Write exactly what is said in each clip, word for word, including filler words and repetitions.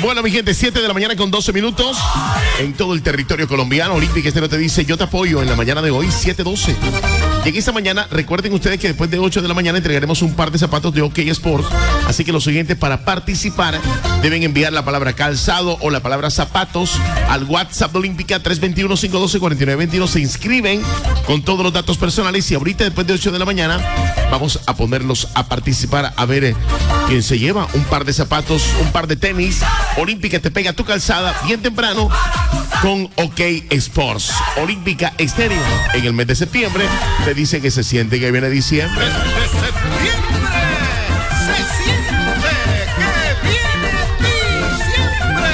Bueno, mi gente, siete de la mañana con doce minutos en todo el territorio colombiano. Olímpica Estéreo te dice, yo te apoyo en la mañana de hoy, siete doce. Y en esta mañana, recuerden ustedes que después de ocho de la mañana entregaremos un par de zapatos de OK Sports. Así que los siguientes para participar deben enviar la palabra calzado o la palabra zapatos al WhatsApp de Olímpica tres dos uno, cinco uno dos, cuatro nueve dos uno. Se inscriben con todos los datos personales y ahorita después de ocho de la mañana vamos a ponerlos a participar a ver eh, quién se lleva un par de zapatos, un par de tenis. Olímpica te pega tu calzada bien temprano con OK Sports. Olímpica Estéreo en el mes de septiembre te dice que se siente que viene diciembre. De septiembre se siente que viene diciembre.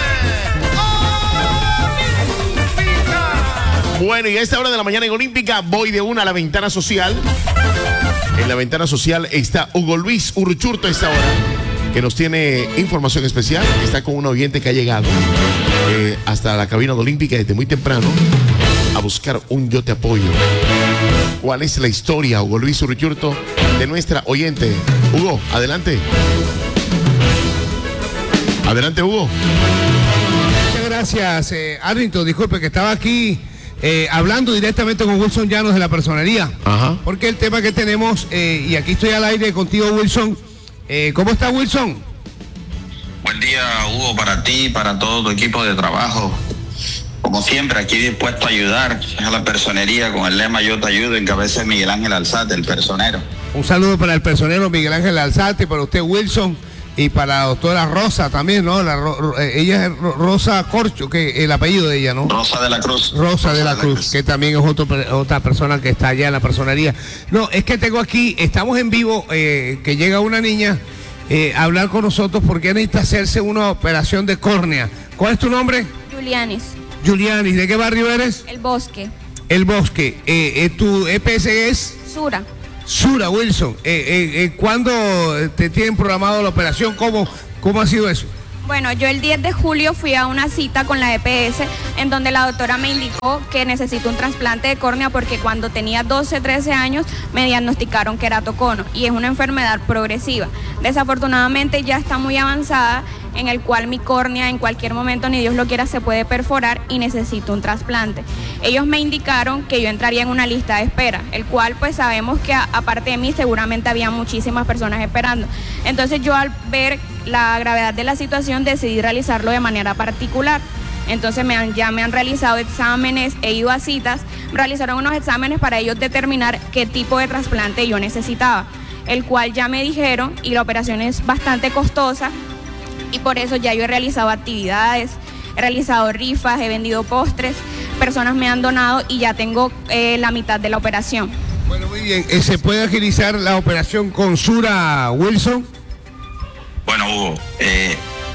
Olímpica. Bueno, y a esta hora de la mañana en Olímpica voy de una a la ventana social. En la ventana social está Hugo Luis Uruchurto a esta hora, que nos tiene información especial. Está con un oyente que ha llegado eh, hasta la cabina de Olímpica desde muy temprano a buscar un yo te apoyo. ¿Cuál es la historia, Hugo Luis Uruchurto, de nuestra oyente? Hugo, adelante. Adelante, Hugo. Muchas gracias, eh, Arlington. Disculpe que estaba aquí eh, hablando directamente con Wilson Llanos de la personería. Ajá. Porque el tema que tenemos, eh, y aquí estoy al aire contigo, Wilson. Eh, ¿Cómo está, Wilson? Buen día, Hugo, para ti, para todo tu equipo de trabajo. Como siempre, aquí dispuesto a ayudar a la personería con el lema Yo te ayudo, en cabeza de Miguel Ángel Alzate, el personero. Un saludo para el personero Miguel Ángel Alzate, para usted, Wilson, y para la doctora Rosa también, ¿no? La, ella es Rosa Corcho, que el apellido de ella, ¿no? Rosa de la Cruz. Rosa, Rosa de la, de la Cruz, Cruz, que también es otro, otra persona que está allá en la personería. No, es que tengo aquí, estamos en vivo, eh, que llega una niña eh, a hablar con nosotros porque necesita hacerse una operación de córnea. ¿Cuál es tu nombre? Julianis. Julianis, ¿de qué barrio eres? El Bosque. El Bosque. Eh, eh, ¿Tu E P S es? Sura. Sura, Wilson. Eh, eh, eh, ¿Cuándo te tienen programado la operación? ¿Cómo, cómo ha sido eso? Bueno, yo el diez de julio fui a una cita con la E P S en donde la doctora me indicó que necesito un trasplante de córnea porque cuando tenía doce, trece años me diagnosticaron queratocono y es una enfermedad progresiva. Desafortunadamente ya está muy avanzada, en el cual mi córnea en cualquier momento, ni Dios lo quiera, se puede perforar y necesito un trasplante. Ellos me indicaron que yo entraría en una lista de espera, el cual pues sabemos que a, aparte de mí seguramente había muchísimas personas esperando. Entonces yo al ver la gravedad de la situación decidí realizarlo de manera particular. Entonces me han, ya me han realizado exámenes, he ido a citas, realizaron unos exámenes para ellos determinar qué tipo de trasplante yo necesitaba, el cual ya me dijeron, y la operación es bastante costosa, y por eso ya yo he realizado actividades, he realizado rifas, he vendido postres, personas me han donado y ya tengo eh, la mitad de la operación. Bueno, muy bien. ¿Se puede agilizar la operación con Sura, Wilson? Bueno, Hugo, eh,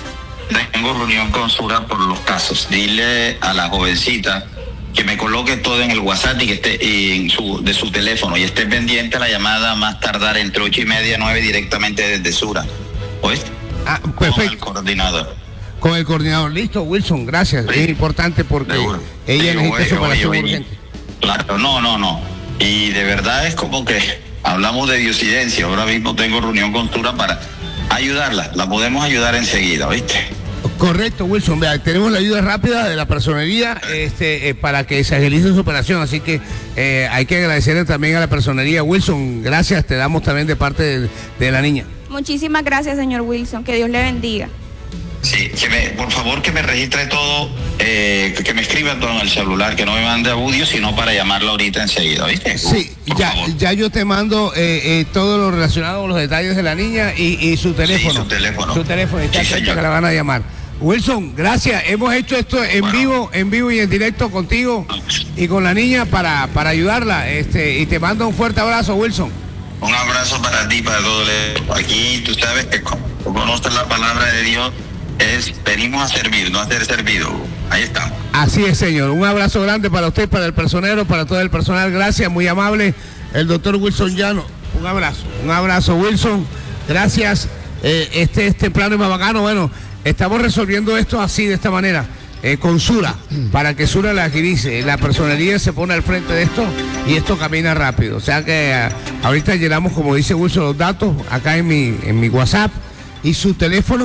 tengo reunión con Sura por los casos. Dile a la jovencita que me coloque todo en el WhatsApp y que esté en su, de su teléfono y esté pendiente a la llamada más tardar entre ocho y media, nueve directamente desde Sura. ¿Oíste? Ah, perfecto. Con el coordinador. Con el coordinador. Listo, Wilson, gracias. Sí. Es importante porque Seguro. ella sí, necesita oye, su operación oye, oye. urgente. Claro, no, no, no. Y de verdad es como que hablamos de diosidencia. Ahora mismo tengo reunión con Sura para ayudarla. La podemos ayudar enseguida, ¿viste? Correcto, Wilson. Vea, tenemos la ayuda rápida de la personería este, eh, para que se agilice su operación. Así que eh, hay que agradecerle también a la personería. Wilson, gracias. Te damos también de parte de, de la niña. Muchísimas gracias, señor Wilson. Que Dios le bendiga. Sí, que me, por favor que me registre todo, eh, que, que me escriba todo en el celular, que no me mande audio, sino para llamarlo ahorita enseguida, ¿viste? Sí, por ya, favor. ya yo te mando eh, eh, todo lo relacionado con los detalles de la niña y, y su teléfono. Sí, su teléfono. Su teléfono, está Sí, cerca señor. que la van a llamar. Wilson, gracias. Hemos hecho esto en Bueno. vivo, en vivo y en directo contigo y con la niña para, para ayudarla. Este, y te mando un fuerte abrazo, Wilson. Un abrazo para ti, para todo el... Aquí tú sabes que como conoces la palabra de Dios, es venimos a servir, no a ser servido. Ahí estamos. Así es, señor. Un abrazo grande para usted, para el personero, para todo el personal. Gracias, muy amable. El doctor Wilson Llano. Un abrazo. Un abrazo, Wilson. Gracias. Eh, este, este plano es más bacano. Bueno, estamos resolviendo esto así, de esta manera. Eh, con Sura, para que Sura la agilice. La personería se pone al frente de esto y esto camina rápido. O sea que eh, ahorita llenamos, como dice Wilson, los datos acá en mi, en mi WhatsApp y su teléfono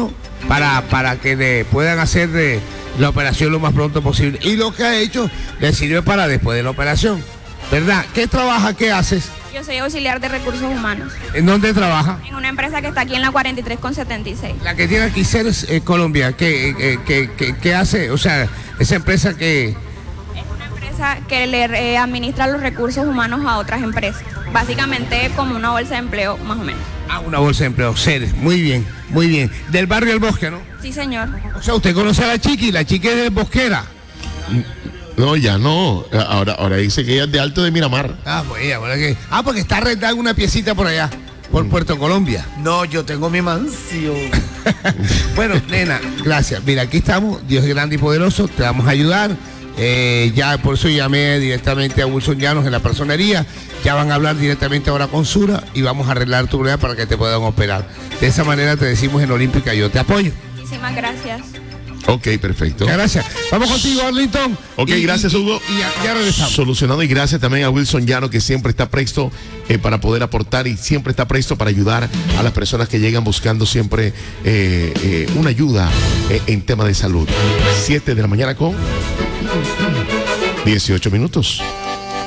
para, para que le puedan hacer de la operación lo más pronto posible. Y lo que ha hecho le sirve para después de la operación, ¿verdad? ¿Qué trabaja? ¿Qué haces? Yo soy auxiliar de recursos humanos ¿En dónde trabaja? en una empresa que está aquí en la cuarenta y tres con setenta y seis. La que tiene aquí Ceres eh, Colombia, ¿qué, eh, qué, qué- qué hace? O sea, esa empresa que... Es una empresa que le eh, administra los recursos humanos a otras empresas. Básicamente como una bolsa de empleo, más o menos. Ah, una bolsa de empleo, Ceres, muy bien, muy bien. Del barrio El Bosque, ¿no? Sí, señor. O sea, usted conoce a la Chiqui, la Chiqui es de Bosquera. No, ya no. Ahora, ahora dice que ella es de Alto de Miramar. Ah, pues ella, ¿verdad que? Ah, porque está arrendada una piecita por allá, por Puerto Colombia. No, yo tengo mi mansión. Bueno, nena, gracias. Mira, aquí estamos, Dios es grande y poderoso, te vamos a ayudar. Eh, ya por eso llamé directamente a Wilson Llanos en la personería. Ya van a hablar directamente ahora con Sura y vamos a arreglar tu problema para que te puedan operar. De esa manera te decimos en Olímpica, yo te apoyo. Muchísimas gracias. Ok, perfecto. Muchas gracias. Vamos contigo, Arlington. Ok, Y- gracias, y- Hugo. Y, ya, ya regresamos. Solucionado, y gracias también a Wilson Llano, que siempre está presto eh, para poder aportar y siempre está presto para ayudar a las personas que llegan buscando siempre eh, eh, una ayuda eh, en tema de salud. siete de la mañana con dieciocho minutos.